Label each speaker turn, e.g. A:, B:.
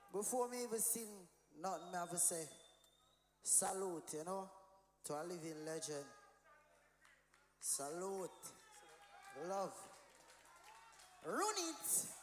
A: Before me even sing nothing, me have to say salute, you know, to a living legend. Salute. Love. Run it.